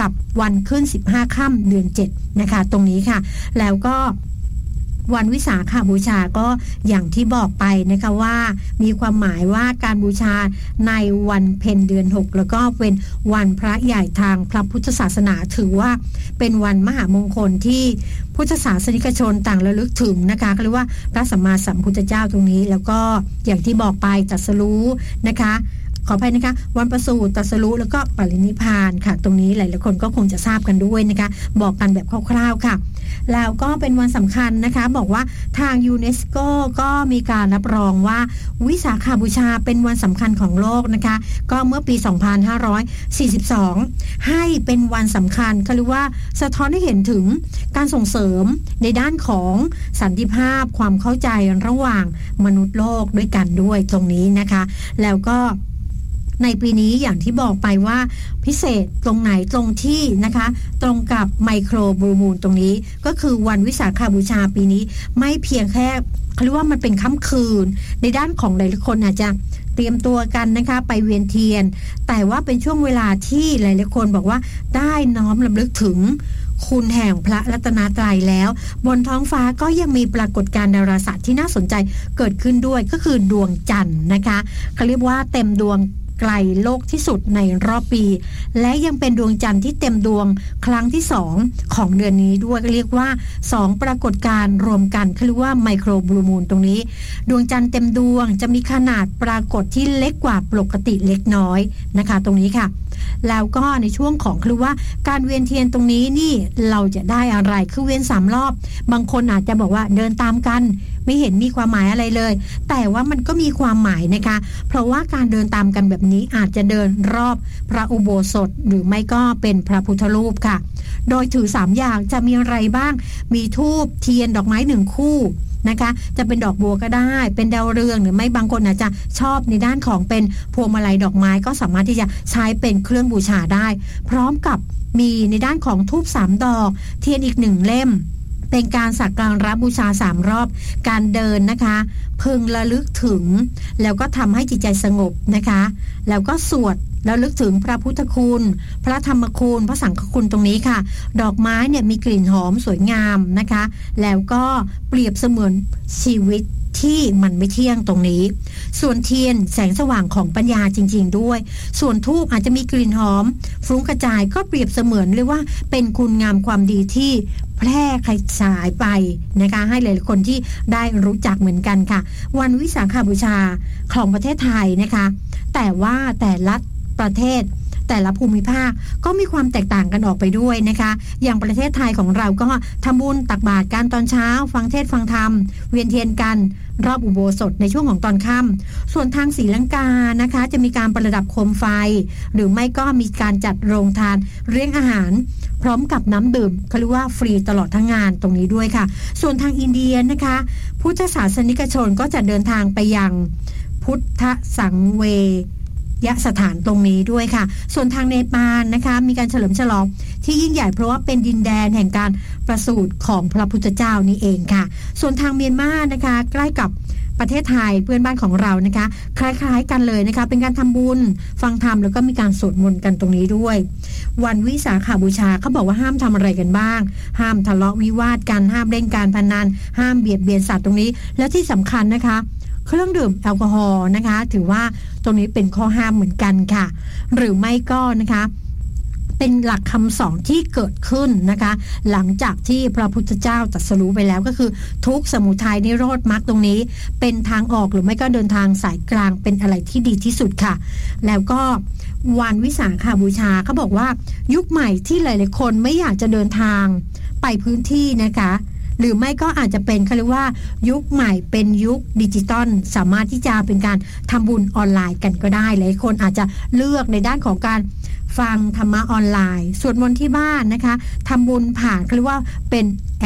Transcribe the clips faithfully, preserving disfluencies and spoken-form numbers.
กับวันขึ้นสิบห้าค่ำเดือนเจ็ดนะคะตรงนี้ค่ะแล้วก็วันวิสาขบูชาก็อย่างที่บอกไปนะคะว่ามีความหมายว่าการบูชาในวันเพ็ญเดือนหกแล้วก็เป็นวันพระใหญ่ทางพระพุทธศาสนาถือว่าเป็นวันมหามงคลที่พุทธศาสนิกชนต่างระลึกถึงนะคะก็เรียกว่าพระสัมมาสัมพุทธเจ้าตรงนี้แล้วก็อย่างที่บอกไปตรัสรู้นะคะขออภัยนะคะวันประสูติตรัสรู้แล้วก็ปรินิพพานค่ะตรงนี้หลายๆคนก็คงจะทราบกันด้วยนะคะบอกกันแบบคร่าวๆค่ะแล้วก็เป็นวันสำคัญนะคะบอกว่าทางยูเนสโกก็มีการรับรองว่าวิสาขบูชาเป็นวันสำคัญของโลกนะคะก็เมื่อปีสองพันห้าร้อยสี่สิบสองให้เป็นวันสำคัญเขาเรียกว่าสะท้อนให้เห็นถึงการส่งเสริมในด้านของสันติภาพความเข้าใจระหว่างมนุษย์โลกด้วยกันด้วยตรงนี้นะคะแล้วก็ในปีนี้อย่างที่บอกไปว่าพิเศษตรงไหนตรงที่นะคะตรงกับไมโครบลูมูนตรงนี้ก็คือวันวิสาขบูชาปีนี้ไม่เพียงแค่เขาเรียกว่ามันเป็นค่ำคืนในด้านของหลายๆคนอาจจะเตรียมตัวกันนะคะไปเวียนเทียนแต่ว่าเป็นช่วงเวลาที่หลายๆคนบอกว่าได้น้อมรำลึกถึงคุณแห่งพระรัตนตรัยแล้วบนท้องฟ้าก็ยังมีปรากฏการณ์ดาราศาสตร์ที่น่าสนใจเกิดขึ้นด้วยก็คือดวงจันทร์นะคะเขาเรียกว่าเต็มดวงไกลโลกที่สุดในรอบปีและยังเป็นดวงจันทร์ที่เต็มดวงครั้งที่สองของเดือนนี้ด้วยก็เรียกว่าสองปรากฏการณ์รวมกันคือเรียกว่าไมโครบลูมูนตรงนี้ดวงจันทร์เต็มดวงจะมีขนาดปรากฏที่เล็กกว่าปกติเล็กน้อยนะคะตรงนี้ค่ะแล้วก็ในช่วงของคือว่าการเวียนเทียนตรงนี้นี่เราจะได้อะไรคือเวียนสามรอบบางคนอาจจะบอกว่าเดินตามกันไม่เห็นมีความหมายอะไรเลยแต่ว่ามันก็มีความหมายนะคะเพราะว่าการเดินตามกันแบบนี้อาจจะเดินรอบพระอุโบสถหรือไม่ก็เป็นพระพุทธรูปค่ะโดยถือสามอย่างจะมีอะไรบ้างมีธูปเทียนดอกไม้หนึ่งคู่นะคะจะเป็นดอกบัวก็ได้เป็นดาวเรืองหรือไม่บางคนอาจจะชอบในด้านของเป็นพวงมาลัยดอกไม้ก็สามารถที่จะใช้เป็นเครื่องบูชาได้พร้อมกับมีในด้านของธูปสามดอกเทียนอีกหนึ่งเล่มเป็นการสักการะบูชาสามรอบการเดินนะคะพึงระลึกถึงแล้วก็ทำให้จิตใจสงบนะคะแล้วก็สวดแล้วลึกถึงพระพุทธคุณพระธรรมคุณพระสังฆคุณตรงนี้ค่ะดอกไม้เนี่ยมีกลิ่นหอมสวยงามนะคะแล้วก็เปรียบเสมือนชีวิตที่มันไม่เที่ยงตรงนี้ส่วนเทียนแสงสว่างของปัญญาจริงๆด้วยส่วนธูปอาจจะมีกลิ่นหอมฟุ้งกระจายก็เปรียบเสมือนเรียกว่าเป็นคุณงามความดีที่แพร่ขยายไปนะคะให้หลายๆคนที่ได้รู้จักเหมือนกันค่ะวันวิสาขบูชาของประเทศไทยนะคะแต่ว่าแต่ละประเทศแต่ละภูมิภาคก็มีความแตกต่างกันออกไปด้วยนะคะอย่างประเทศไทยของเราก็ทำบุญตักบาตรกันตอนเช้าฟังเทศน์ฟังธรรมเวียนเทียนกันรอบอุโบสถในช่วงของตอนค่ำส่วนทางศรีลังกานะคะจะมีการประดับโคมไฟหรือไม่ก็มีการจัดโรงทานเลี้ยงอาหารพร้อมกับน้ำดื่มเขาเรียกว่าฟรีตลอดทั้งงานตรงนี้ด้วยค่ะส่วนทางอินเดียนะคะพุทธศาสนิกชนก็จะเดินทางไปยังพุทธสังเวยสถานตรงนี้ด้วยค่ะส่วนทางเนปาลนะคะมีการเฉลิมฉลองที่ยิ่งใหญ่เพราะว่าเป็นดินแดนแห่งการประสูติของพระพุทธเจ้านี่เองค่ะส่วนทางเมียนมานะคะใกล้กับประเทศไทยเพื่อนบ้านของเรานะคะคล้ายๆกันเลยนะคะเป็นการทำบุญฟังธรรมแล้วก็มีการสวดมนต์กันตรงนี้ด้วยวันวิสาขบูชาเขาบอกว่าห้ามทำอะไรกันบ้างห้ามทะเลาะวิวาทกันห้ามเล่นการพนันห้ามเบียดเบียนสัตว์ตรงนี้แล้วที่สำคัญนะคะเครื่องดื่มแอลกอฮอล์นะคะถือว่าตรงนี้เป็นข้อห้ามเหมือนกันค่ะหรือไม่ก็นะคะเป็นหลักคำสอนที่เกิดขึ้นนะคะหลังจากที่พระพุทธเจ้าตรัสรู้ไปแล้วก็คือทุกข์สมุทัยนิโรธมรรคตรงนี้เป็นทางออกหรือไม่ก็เดินทางสายกลางเป็นอะไรที่ดีที่สุดค่ะแล้วก็วันวิสาขบูชาเขาบอกว่ายุคใหม่ที่หลายๆคนไม่อยากจะเดินทางไปพื้นที่นะคะหรือไม่ก็อาจจะเป็นเขาเรียกว่ายุคใหม่เป็นยุคดิจิตอลสามารถที่จะเป็นการทำบุญออนไลน์กันก็ได้หลายคนอาจจะเลือกในด้านของการฟังธรรมะออนไลน์สวดมนต์ที่บ้านนะคะทำบุญผ่านเขาเรียกว่าเป็นแอป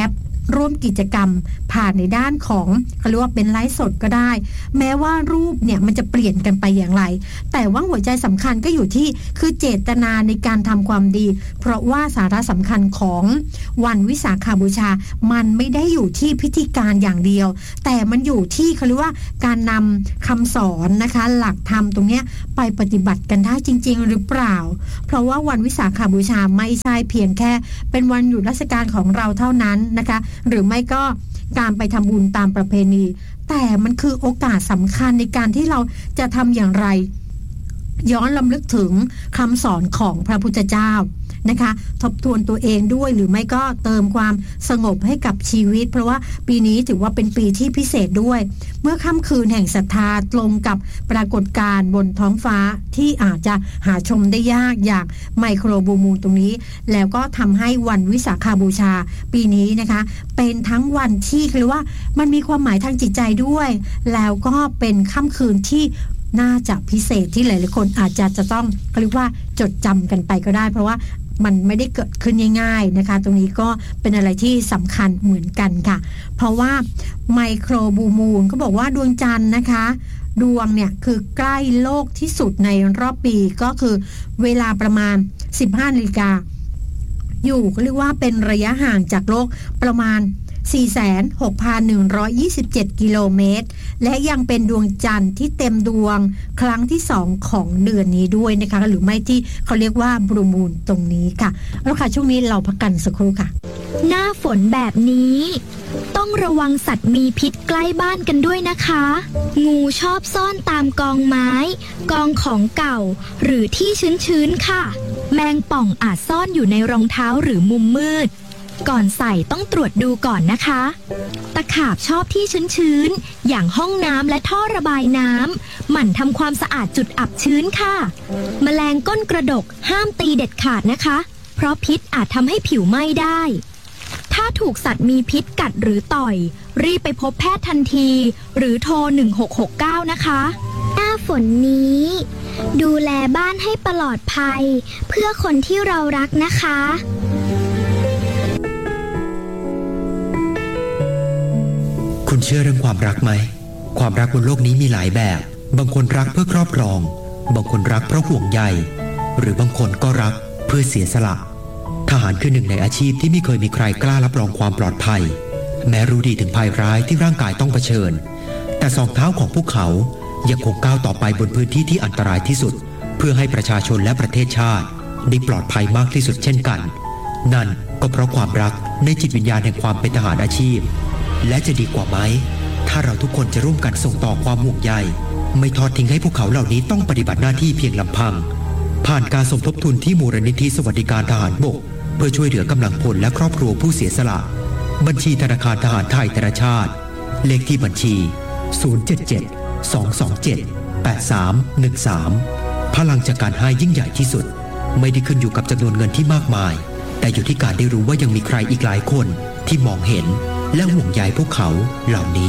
ร่วมกิจกรรมผ่านในด้านของเขาเรียกว่าเป็นไลฟ์สดก็ได้แม้ว่ารูปเนี่ยมันจะเปลี่ยนกันไปอย่างไรแต่ว่าหัวใจสำคัญก็อยู่ที่คือเจตนาในการทำความดีเพราะว่าสาระสำคัญของวันวิสาขบูชามันไม่ได้อยู่ที่พิธีการอย่างเดียวแต่มันอยู่ที่เขาเรียกว่าการนำคำสอนนะคะหลักธรรมตรงนี้ไปปฏิบัติกันได้จริงๆหรือเปล่าเพราะว่าวันวิสาขบูชาไม่ใช่เพียงแค่เป็นวันหยุดราชการของเราเท่านั้นนะคะหรือไม่ก็การไปทำบุญตามประเพณีแต่มันคือโอกาสสำคัญในการที่เราจะทำอย่างไรย้อนรำลึกถึงคำสอนของพระพุทธเจ้านะคะทบทวนตัวเองด้วยหรือไม่ก็เติมความสงบให้กับชีวิตเพราะว่าปีนี้ถือว่าเป็นปีที่พิเศษด้วยเมื่อค่ำคืนแห่งศรัทธาตรงกับปรากฏการณ์บนท้องฟ้าที่อาจจะหาชมได้ยากอย่างไมโครบูมูนตรงนี้แล้วก็ทำให้วันวิสาขบูชาปีนี้นะคะเป็นทั้งวันที่เรียกว่ามันมีความหมายทางจิตใจด้วยแล้วก็เป็นค่ำคืนที่น่าจะพิเศษที่หลายๆคนอาจจะจะต้องเรียกว่าจดจำกันไปก็ได้เพราะว่ามันไม่ได้เกิดขึ้นง่ายๆนะคะตรงนี้ก็เป็นอะไรที่สำคัญเหมือนกันค่ะเพราะว่าไมโครบูมูนก็บอกว่าดวงจันทร์นะคะดวงเนี่ยคือใกล้โลกที่สุดในรอบปีก็คือเวลาประมาณสิบห้านาฬิกาอยู่ก็เรียกว่าเป็นระยะห่างจากโลกประมาณ สี่แสนหกพันหนึ่งร้อยยี่สิบเจ็ด กิโลเมตรและยังเป็นดวงจันทร์ที่เต็มดวงครั้งที่สองของเดือนนี้ด้วยนะคะหรือไม่ที่เขาเรียกว่าบลูมูนตรงนี้ค่ะแล้วค่ะช่วงนี้เราพักกันสักครู่ค่ะหน้าฝนแบบนี้ต้องระวังสัตว์มีพิษใกล้บ้านกันด้วยนะคะงูชอบซ่อนตามกองไม้กองของเก่าหรือที่ชื้นๆค่ะแมงป่องอาจซ่อนอยู่ในรองเท้าหรือมุมมืดก่อนใส่ต้องตรวจดูก่อนนะคะตะขาบชอบที่ชื้นๆอย่างห้องน้ำและท่อระบายน้ำหมั่นทำความสะอาดจุดอับชื้นค่ะแมลงก้นกระดกห้ามตีเด็ดขาดนะคะเพราะพิษอาจทำให้ผิวไหม้ได้ถ้าถูกสัตว์มีพิษกัดหรือต่อยรีบไปพบแพทย์ทันทีหรือโทรหนึ่งหกหกเก้านะคะหน้าฝนนี้ดูแลบ้านให้ปลอดภัยเพื่อคนที่เรารักนะคะคุณเชื่อเรื่องความรักไหมความรักบนโลกนี้มีหลายแบบบางคนรักเพื่อครอบครองบางคนรักเพราะห่วงใยหรือบางคนก็รักเพื่อเสียสละทหารคือหนึ่งในอาชีพที่ไม่เคยมีใครกล้ารับรองความปลอดภัยแม้รู้ดีถึงภัยร้ายที่ร่างกายต้องเผชิญแต่สองเท้าของพวกเขายังคงก้าวต่อไปบนพื้นที่ที่อันตรายที่สุดเพื่อให้ประชาชนและประเทศชาติได้ปลอดภัยมากที่สุดเช่นกันนั่นก็เพราะความรักในจิตวิญญาณแห่งความเป็นทหารอาชีพและจะดีกว่าไหมถ้าเราทุกคนจะร่วมกันส่งต่อความห่วงใยไม่ทอดทิ้งให้พวกเขาเหล่านี้ต้องปฏิบัติหน้าที่เพียงลำพังผ่านการสมทบทุนที่มูลนิธิสวัสดิการทหารบกเพื่อช่วยเหลือกำลังพลและครอบครัวผู้เสียสละบัญชีธนาคารทหารไทยธนชาติเลขที่บัญชีศูนย์ เจ็ด เจ็ด สอง สอง เจ็ด แปด สาม หนึ่ง สามพลังจากการให้ยิ่งใหญ่ที่สุดไม่ได้ขึ้นอยู่กับจำนวนเงินที่มากมายแต่อยู่ที่การได้รู้ว่ายังมีใครอีกหลายคนที่มองเห็นและห่วงใยพวกเขาเหล่านี้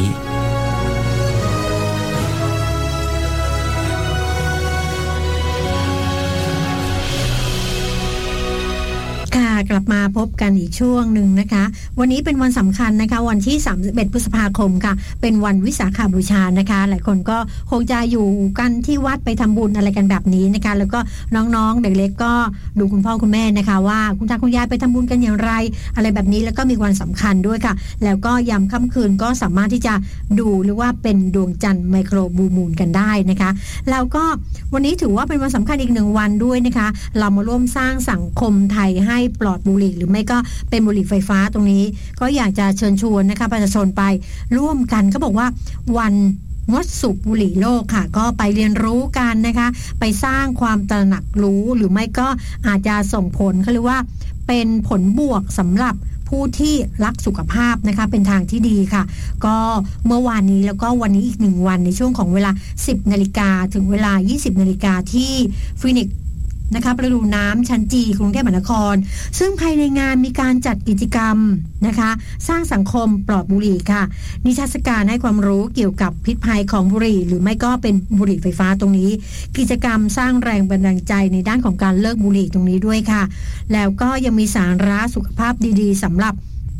กลับมาพบกันอีกช่วงหนึ่งนะคะวันนี้เป็นวันสำคัญนะคะวันที่สามสิบเอ็ดพฤษภาคมค่ะเป็นวันวิสาขบูชานะคะหลายคนก็คงจะอยู่กันที่วัดไปทำบุญอะไรกันแบบนี้นะคะแล้วก็น้องๆเด็กเล็กก็ดูคุณพ่อคุณแม่นะคะว่าคุณตาคุณยายไปทำบุญกันอย่างไรอะไรแบบนี้แล้วก็มีวันสำคัญด้วยค่ะแล้วก็ยามค่ำคืนก็สามารถที่จะดูหรือว่าเป็นดวงจันทร์ไมโครบูมูนกันได้นะคะแล้วก็วันนี้ถือว่าเป็นวันสำคัญอีกหนึ่งวันด้วยนะคะเรามาร่วมสร้างสังคมไทยให้ปลอดบุหรี่หรือไม่ก็เป็นบุหรี่ไฟฟ้าตรงนี้ก็อยากจะเชิญชวนนะคะประชาชนไปร่วมกันก็บอกว่าวันงดสูบบุหรี่โลกค่ะก็ไปเรียนรู้กันนะคะไปสร้างความตระหนักรู้หรือไม่ก็อาจจะส่งผลเขาเรียกว่าเป็นผลบวกสำหรับผู้ที่รักสุขภาพนะคะเป็นทางที่ดีค่ะก็เมื่อวานนี้แล้วก็วันนี้อีกหนึ่งวันในช่วงของเวลา สิบนาฬิกาถึงเวลา ยี่สิบนาฬิกาที่ฟินิกส์นะคะประตูน้ำชั้นจีกรุงเทพมหานครซึ่งภายในงานมีการจัดกิจกรรมนะคะสร้างสังคมปลอดบุหรี่ค่ะนิทรรศการให้ความรู้เกี่ยวกับพิษภัยของบุหรี่หรือไม่ก็เป็นบุหรี่ไฟฟ้าตรงนี้กิจกรรมสร้างแรงบันดาลใจในด้านของการเลิกบุหรี่ตรงนี้ด้วยค่ะแล้วก็ยังมีสาระสุขภาพดีๆสำหรับ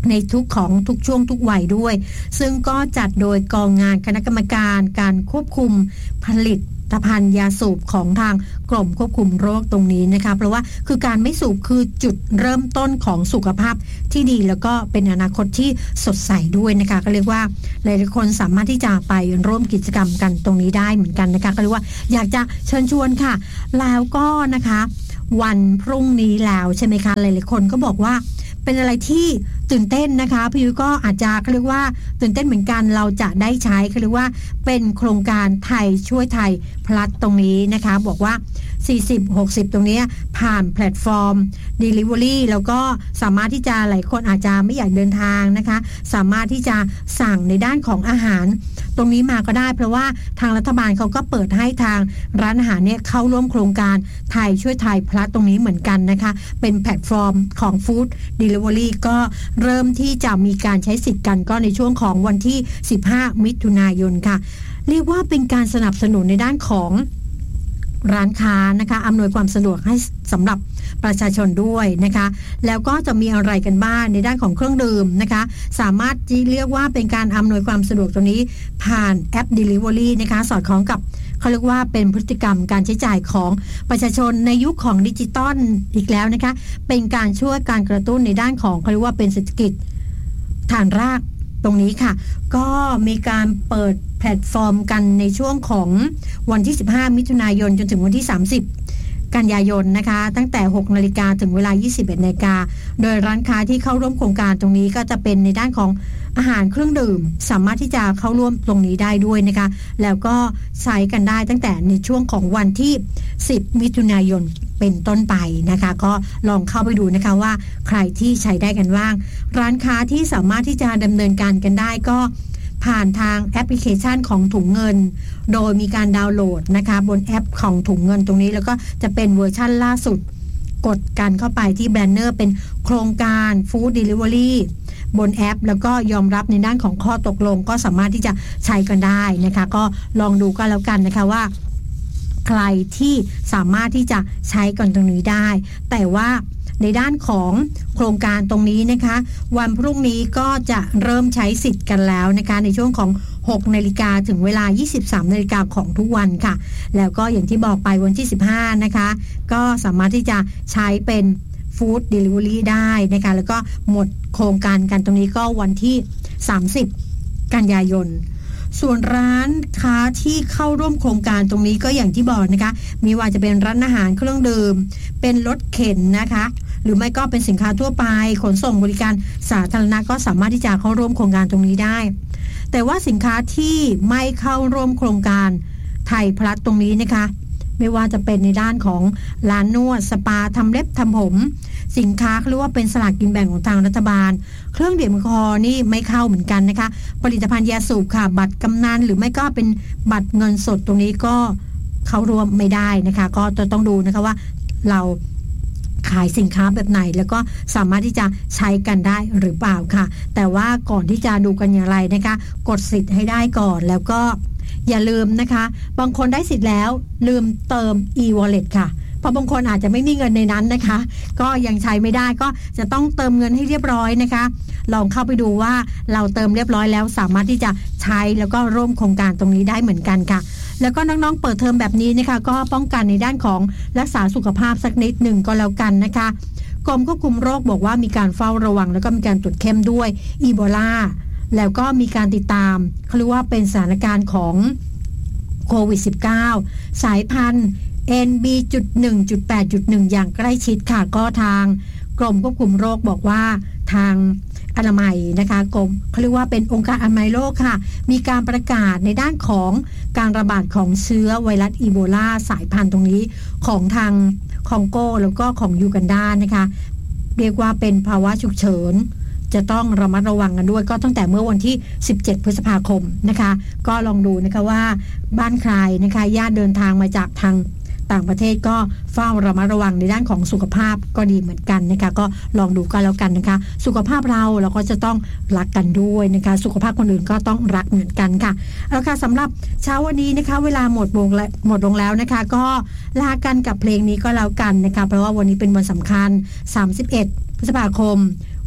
ในทุกของทุกช่วงทุกวัยด้วยซึ่งก็จัดโดยกองงานคณะกรรมการการควบคุมผลิตภัณฑ์ยาสูบของทางกรมควบคุมโรคตรงนี้นะคะเพราะว่าคือการไม่สูบคือจุดเริ่มต้นของสุขภาพที่ดีแล้วก็เป็นอนาคตที่สดใสด้วยนะคะก็เรียกว่าหลายๆคนสามารถที่จะไปร่วมกิจกรรมกันตรงนี้ได้เหมือนกันนะคะก็เรียกว่าอยากจะเชิญชวนค่ะแล้วก็นะคะวันพรุ่งนี้แล้วใช่ไหมคะหลายๆคนก็บอกว่าเป็นอะไรที่ตื่นเต้นนะคะพี่ยุ้ยก็อาจจะเขาเรียกว่าตื่นเต้นเหมือนกันเราจะได้ใช้เขาเรียกว่าเป็นโครงการไทยช่วยไทยพลัสตรงนี้นะคะบอกว่าสี่สิบ หกสิบตรงนี้ผ่านแพลตฟอร์ม Delivery แล้วก็สามารถที่จะหลายคนอาจจะไม่อยากเดินทางนะคะสามารถที่จะสั่งในด้านของอาหารตรงนี้มาก็ได้เพราะว่าทางรัฐบาลเขาก็เปิดให้ทางร้านอาหารเนี่ยเข้าร่วมโครงการไทยช่วยไทยพลัสตรงนี้เหมือนกันนะคะเป็นแพลตฟอร์มของ Food Delivery ก็เริ่มที่จะมีการใช้สิทธิ์กันก็ในช่วงของวันที่สิบห้ามิถุนายนค่ะเรียกว่าเป็นการสนับสนุนในด้านของร้านค้านะคะอำนวยความสะดวกให้สำหรับประชาชนด้วยนะคะแล้วก็จะมีอะไรกันบ้างในด้านของเครื่องดื่มนะคะสามารถที่เรียกว่าเป็นการอำนวยความสะดวกตรงนี้ผ่านแอป Delivery นะคะสอดคล้องกับเขาเรียกว่าเป็นพฤติกรรมการใช้จ่ายของประชาชนในยุคของดิจิตอลอีกแล้วนะคะเป็นการช่วยการกระตุ้นในด้านของเขาเรียกว่าเป็นเศรษฐกิจฐานรากตรงนี้ค่ะก็มีการเปิดแพลตฟอร์มกันในช่วงของวันที่สิบห้ามิถุนายนจนถึงวันที่สามสิบกันยายนนะคะตั้งแต่หกนาฬิกาถึงเวลายี่สิบเอ็ดนาฬิกาโดยร้านค้าที่เข้าร่วมโครงการตรงนี้ก็จะเป็นในด้านของอาหารเครื่องดื่มสามารถที่จะเข้าร่วมตรงนี้ได้ด้วยนะคะแล้วก็ใช้กันได้ตั้งแต่ในช่วงของวันที่สิบมิถุนายนเป็นต้นไปนะคะก็ลองเข้าไปดูนะคะว่าใครที่ใช้ได้กันบ้างร้านค้าที่สามารถที่จะดำเนินการกันได้ก็ผ่านทางแอปพลิเคชันของถุงเงินโดยมีการดาวน์โหลดนะคะบนแอปของถุงเงินตรงนี้แล้วก็จะเป็นเวอร์ชั่นล่าสุดกดกันเข้าไปที่แบนเนอร์เป็นโครงการ Food Delivery บนแอปแล้วก็ยอมรับในด้านของข้อตกลงก็สามารถที่จะใช้กันได้นะคะก็ลองดูกันแล้วกันนะคะว่าใครที่สามารถที่จะใช้กันตรงนี้ได้แต่ว่าในด้านของโครงการตรงนี้นะคะวันพรุ่งนี้ก็จะเริ่มใช้สิทธิ์กันแล้วนะคะในช่วงของหกนาฬิกาถึงเวลายี่สิบสามนาฬิกาของทุกวันค่ะแล้วก็อย่างที่บอกไปวันที่สิบห้านะคะก็สามารถที่จะใช้เป็นฟู้ดเดลิเวอรี่ได้นะคะแล้วก็หมดโครงการกันตรงนี้ก็วันที่สามสิบกันยายนส่วนร้านค้าที่เข้าร่วมโครงการตรงนี้ก็อย่างที่บอกนะคะมีว่าจะเป็นร้านอาหารเครื่องดื่มเป็นรถเข็นนะคะหรือไม่ก็เป็นสินค้าทั่วไปขนส่งบริการสาธารณะก็สามารถที่จะเข้าร่วมโครงการตรงนี้ได้แต่ว่าสินค้าที่ไม่เข้าร่วมโครงการไทยพลัสตรงนี้นะคะไม่ว่าจะเป็นในด้านของร้านนวดสปาทำเล็บทำผมสินค้าหรือว่าเป็นสลากกินแบ่งของทางรัฐบาลเครื่องดื่มแอลกอฮอล์นี่ไม่เข้าเหมือนกันนะคะผลิตภัณฑ์ยาสูบค่ะบัตรกำนันหรือไม่ก็เป็นบัตรเงินสดตรงนี้ก็เข้าร่วมไม่ได้นะคะก็จะต้องดูนะคะว่าเราขายสินค้าแบบไหนแล้วก็สามารถที่จะใช้กันได้หรือเปล่าค่ะแต่ว่าก่อนที่จะดูกันอย่างไรนะคะกดสิทธิ์ให้ได้ก่อนแล้วก็อย่าลืมนะคะบางคนได้สิทธิ์แล้วลืมเติม e-wallet ค่ะเพราะบางคนอาจจะไม่มีเงินในนั้นนะคะก็ยังใช้ไม่ได้ก็จะต้องเติมเงินให้เรียบร้อยนะคะลองเข้าไปดูว่าเราเติมเรียบร้อยแล้วสามารถที่จะใช้แล้วก็ร่วมโครงการตรงนี้ได้เหมือนกันค่ะแล้วก็น้องๆเปิดเทอมแบบนี้นะคะก็ป้องกันในด้านของรักษาสุขภาพสักนิดหนึ่งก็แล้วกันนะคะกรมควบคุมโรคบอกว่ามีการเฝ้าระวังแล้วก็มีการตรวจเข้มด้วยอีโบลาแล้วก็มีการติดตามเขาเรียกว่าเป็นสถานการณ์ของโควิด สิบเก้า สายพันธุ์ เอ็น บี หนึ่ง แปด หนึ่ง อย่างใกล้ชิดค่ะก็ทางกรมควบคุมโรคบอกว่าทางอนามัยนะคะกรมเขาเรียกว่าเป็นองค์การอนามัยโลกค่ะมีการประกาศในด้านของการระบาดของเชื้อไวรัสอีโบลาสายพันธุ์ตรงนี้ของทางคองโกแล้วก็ของยูกันดานะคะเรียกว่าเป็นภาวะฉุกเฉินจะต้องระมัดระวังกันด้วยก็ตั้งแต่เมื่อวันที่สิบเจ็ดพฤษภาคมนะคะก็ลองดูนะคะว่าบ้านใครนะคะญาติเดินทางมาจากทางต่างประเทศก็เฝ้าระมัดระวังในด้านของสุขภาพก็ดีเหมือนกันนะคะก็ลองดูกันแล้วกันนะคะสุขภาพเราเราก็จะต้องรักกันด้วยนะคะสุขภาพคนอื่นก็ต้องรักเหมือนกันค่ะแล้วค่ะสำหรับเช้าวันนี้นะคะเวลาหมดลงแล้วหมดลงแล้วนะคะก็ลากันกับเพลงนี้ก็แล้วกันนะคะเพราะว่าวันนี้เป็นวันสำคัญสามสิบเอ็ดพฤษภาคม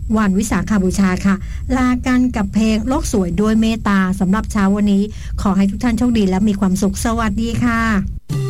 วันวิสาขบูชาค่ะลากันกับเพลงโลกสวยด้วยเมตตาสำหรับเช้าวันนี้ขอให้ทุกท่านโชคดีและมีความสุขสวัสดีค่ะ